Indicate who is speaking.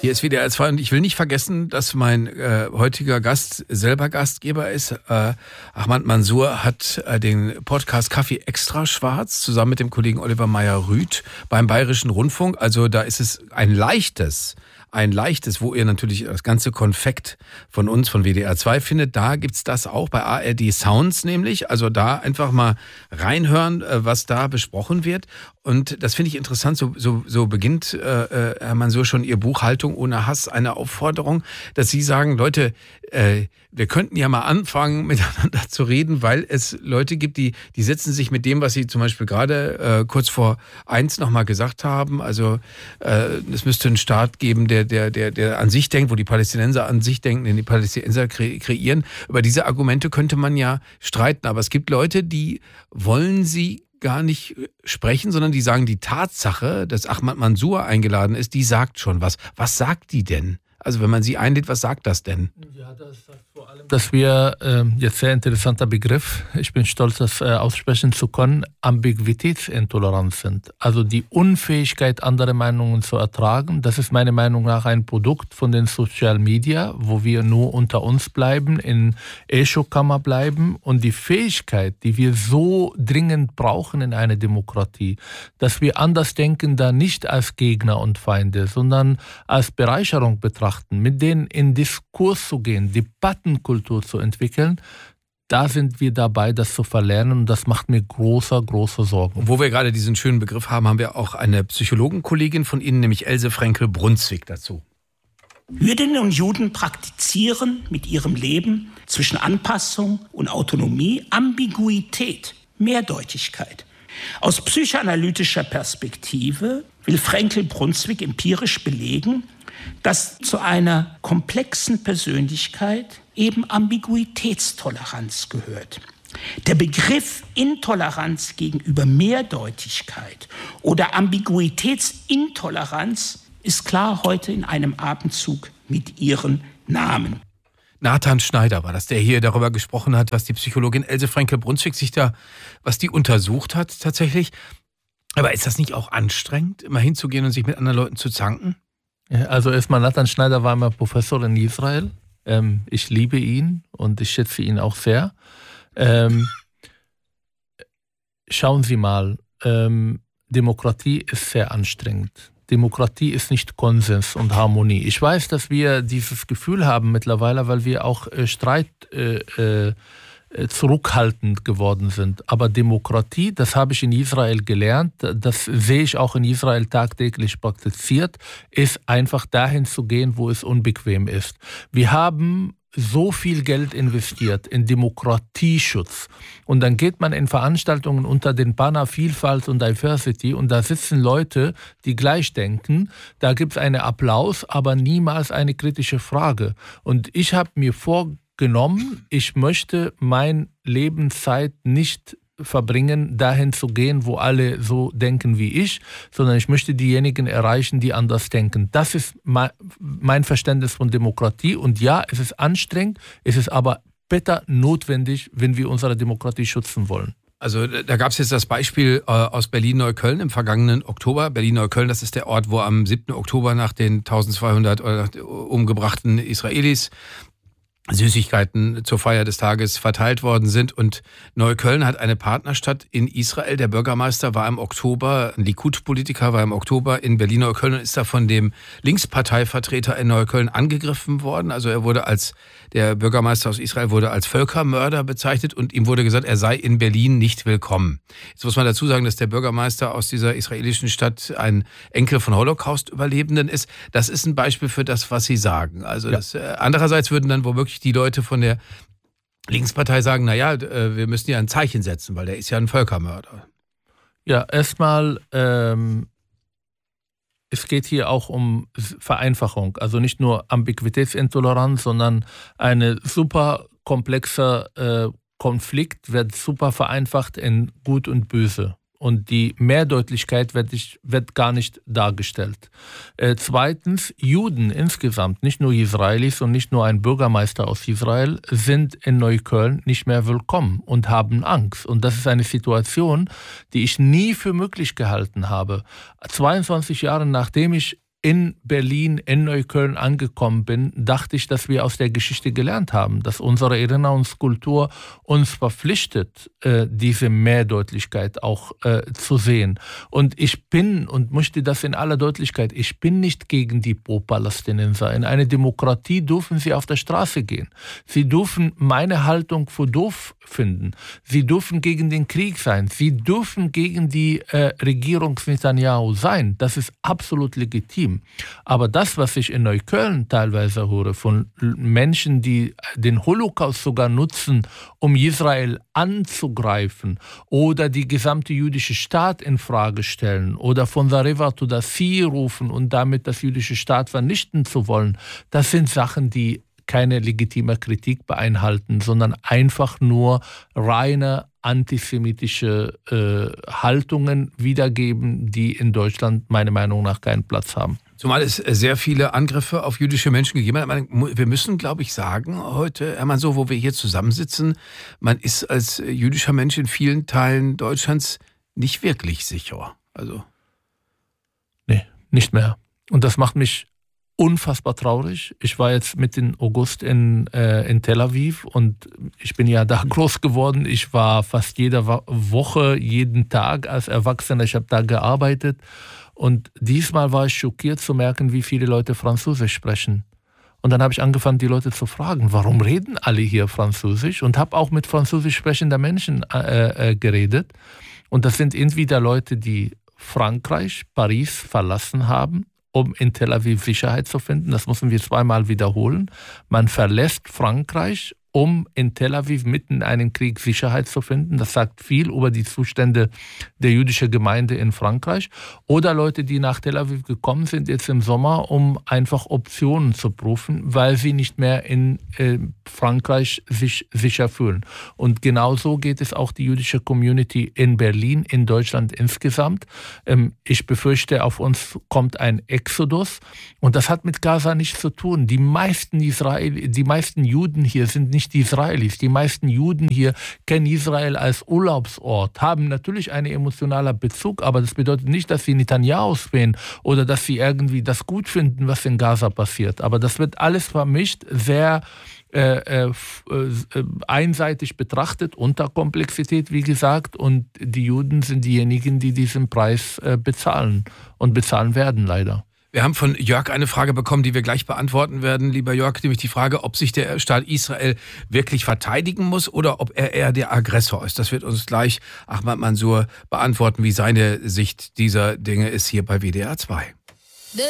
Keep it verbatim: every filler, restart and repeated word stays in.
Speaker 1: Hier ist W D R zwei und ich will nicht vergessen, dass mein äh, heutiger Gast selber Gastgeber ist. Äh, Ahmad Mansour hat äh, den Podcast Kaffee Extra Schwarz zusammen mit dem Kollegen Oliver Meyer-Rüth beim Bayerischen Rundfunk. Also da ist es ein leichtes, ein leichtes, wo ihr natürlich das ganze Konfekt von uns, von W D R zwei findet. Da gibt's das auch bei A R D Sounds nämlich. Also da einfach mal reinhören, was da besprochen wird. Und das finde ich interessant. So, so, so beginnt äh, Herr Mansour schon Ihr Buch Haltung ohne Hass, eine Aufforderung, dass Sie sagen, Leute, äh, wir könnten ja mal anfangen, miteinander zu reden, weil es Leute gibt, die, die setzen sich mit dem, was Sie zum Beispiel gerade äh, kurz vor eins nochmal gesagt haben. Also äh, es müsste einen Staat geben, der, der, der, der an sich denkt, wo die Palästinenser an sich denken, den die Palästinenser kre- kreieren. Über diese Argumente könnte man ja streiten. Aber es gibt Leute, die wollen sie gar nicht sprechen, sondern die sagen, die Tatsache, dass Ahmad Mansour eingeladen ist, die sagt schon was. Was sagt die denn? Also wenn man sie einlädt, was sagt das denn?
Speaker 2: Ja, das sagt vor allem, dass wir, äh, jetzt sehr interessanter Begriff, ich bin stolz, das äh, aussprechen zu können, Ambiguitätsintoleranz sind. Also die Unfähigkeit, andere Meinungen zu ertragen. Das ist meiner Meinung nach ein Produkt von den Social Media, wo wir nur unter uns bleiben, in Echokammer bleiben. Und die Fähigkeit, die wir so dringend brauchen in einer Demokratie, dass wir anders denken, da nicht als Gegner und Feinde, sondern als Bereicherung betrachten, mit denen in Diskurs zu gehen, Debattenkultur zu entwickeln, da sind wir dabei, das zu verlernen und das macht mir große, große Sorgen.
Speaker 1: Und wo wir gerade diesen schönen Begriff haben, haben wir auch eine Psychologenkollegin von Ihnen, nämlich Else Frenkel-Brunswick dazu.
Speaker 3: Jüdinnen und Juden praktizieren mit ihrem Leben zwischen Anpassung und Autonomie Ambiguität, Mehrdeutigkeit. Aus psychoanalytischer Perspektive will Frenkel-Brunswick empirisch belegen, dass zu einer komplexen Persönlichkeit eben Ambiguitätstoleranz gehört. Der Begriff Intoleranz gegenüber Mehrdeutigkeit oder Ambiguitätsintoleranz ist klar heute in einem Atemzug mit ihren Namen.
Speaker 1: Nathan Schneider war das, der hier darüber gesprochen hat, was die Psychologin Else Frenkel-Brunswick sich da, was die untersucht hat tatsächlich. Aber ist das nicht auch anstrengend, immer hinzugehen und sich mit anderen Leuten zu zanken?
Speaker 2: Also erstmal, Nathan Schneider war mal Professor in Israel. Ähm, ich liebe ihn und ich schätze ihn auch sehr. Ähm, schauen Sie mal, ähm, Demokratie ist sehr anstrengend. Demokratie ist nicht Konsens und Harmonie. Ich weiß, dass wir dieses Gefühl haben mittlerweile, weil wir auch äh, Streit äh, äh, zurückhaltend geworden sind. Aber Demokratie, das habe ich in Israel gelernt, das sehe ich auch in Israel tagtäglich praktiziert, ist einfach dahin zu gehen, wo es unbequem ist. Wir haben so viel Geld investiert in Demokratieschutz. Und dann geht man in Veranstaltungen unter den Banner Vielfalt und Diversity und da sitzen Leute, die gleich denken. Da gibt es einen Applaus, aber niemals eine kritische Frage. Und ich habe mir vorgenommen, ich möchte meine Lebenszeit nicht verbringen, dahin zu gehen, wo alle so denken wie ich, sondern ich möchte diejenigen erreichen, die anders denken. Das ist mein Verständnis von Demokratie. Und ja, es ist anstrengend, es ist aber bitter notwendig, wenn wir unsere Demokratie schützen wollen.
Speaker 1: Also da gab es jetzt das Beispiel äh, aus Berlin-Neukölln im vergangenen Oktober. Berlin-Neukölln, das ist der Ort, wo am siebten Oktober nach den eintausendzweihundert umgebrachten Israelis Süßigkeiten zur Feier des Tages verteilt worden sind. Und Neukölln hat eine Partnerstadt in Israel. Der Bürgermeister war im Oktober, ein Likud-Politiker war im Oktober in Berlin-Neukölln und ist da von dem Linksparteivertreter in Neukölln angegriffen worden. Also er wurde als, der Bürgermeister aus Israel wurde als Völkermörder bezeichnet und ihm wurde gesagt, er sei in Berlin nicht willkommen. Jetzt muss man dazu sagen, dass der Bürgermeister aus dieser israelischen Stadt ein Enkel von Holocaust-Überlebenden ist. Das ist ein Beispiel für das, was Sie sagen. Also ja. das, äh, andererseits würden dann womöglich die Leute von der Linkspartei sagen, naja, wir müssen ja ein Zeichen setzen, weil der ist ja ein Völkermörder.
Speaker 2: Ja, erstmal, ähm, es geht hier auch um Vereinfachung. Also nicht nur Ambiguitätsintoleranz, sondern eine super komplexe äh, Konflikt wird super vereinfacht in Gut und Böse. Und die Mehrdeutlichkeit wird, nicht, wird gar nicht dargestellt. Äh, zweitens, Juden insgesamt, nicht nur Israelis und nicht nur ein Bürgermeister aus Israel, sind in Neukölln nicht mehr willkommen und haben Angst. Und das ist eine Situation, die ich nie für möglich gehalten habe. zweiundzwanzig Jahre nachdem ich in Berlin, in Neukölln angekommen bin, dachte ich, dass wir aus der Geschichte gelernt haben, dass unsere Erinnerungskultur uns verpflichtet, diese Mehrdeutlichkeit auch zu sehen. Und ich bin, und möchte das in aller Deutlichkeit, ich bin nicht gegen die Pro-Palästinenser. In eine Demokratie dürfen sie auf der Straße gehen. Sie dürfen meine Haltung für doof finden. Sie dürfen gegen den Krieg sein. Sie dürfen gegen die äh, Regierung Netanyahu sein. Das ist absolut legitim. Aber das, was ich in Neukölln teilweise höre, von Menschen, die den Holocaust sogar nutzen, um Israel anzugreifen oder die gesamte jüdische Staat in Frage stellen oder von the river to the sea rufen und damit das jüdische Staat vernichten zu wollen, das sind Sachen, die keine legitime Kritik beinhalten, sondern einfach nur reine antisemitische äh, Haltungen wiedergeben, die in Deutschland meiner Meinung nach keinen Platz haben.
Speaker 1: Zumal es sehr viele Angriffe auf jüdische Menschen gegeben hat. Wir müssen, glaube ich, sagen heute, Herr Mansour, wo wir hier zusammensitzen, man ist als jüdischer Mensch in vielen Teilen Deutschlands nicht wirklich sicher. Also
Speaker 2: nee, nicht mehr. Und das macht mich unfassbar traurig. Ich war jetzt Mitte August in, äh, in Tel Aviv und ich bin ja da groß geworden. Ich war fast jede Woche, jeden Tag als Erwachsener. Ich habe da gearbeitet. Und diesmal war ich schockiert zu merken, wie viele Leute Französisch sprechen. Und dann habe ich angefangen, die Leute zu fragen, warum reden alle hier Französisch? Und habe auch mit französisch sprechenden Menschen äh, äh, geredet. Und das sind entweder Leute, die Frankreich, Paris verlassen haben, um in Tel Aviv Sicherheit zu finden. Das müssen wir zweimal wiederholen. Man verlässt Frankreich, um in Tel Aviv mitten in einem Krieg Sicherheit zu finden. Das sagt viel über die Zustände der jüdischen Gemeinde in Frankreich. Oder Leute, die nach Tel Aviv gekommen sind jetzt im Sommer, um einfach Optionen zu prüfen, weil sie nicht mehr in äh, Frankreich sich sicher fühlen. Und genauso geht es auch die jüdische Community in Berlin, in Deutschland insgesamt. Ähm, ich befürchte, auf uns kommt ein Exodus. Und das hat mit Gaza nichts zu tun. Die meisten Israel, die meisten Juden hier sind nicht die Israelis. Die meisten Juden hier kennen Israel als Urlaubsort, haben natürlich einen emotionalen Bezug, aber das bedeutet nicht, dass sie Netanyahu wählen oder dass sie irgendwie das gut finden, was in Gaza passiert. Aber das wird alles vermischt, sehr äh, äh, einseitig betrachtet, unter Komplexität, wie gesagt, und die Juden sind diejenigen, die diesen Preis äh, bezahlen und bezahlen werden, leider.
Speaker 1: Wir haben von Jörg eine Frage bekommen, die wir gleich beantworten werden, lieber Jörg, nämlich die Frage, ob sich der Staat Israel wirklich verteidigen muss oder ob er eher der Aggressor ist. Das wird uns gleich Ahmad Mansour beantworten, wie seine Sicht dieser Dinge ist hier bei W D R zwei.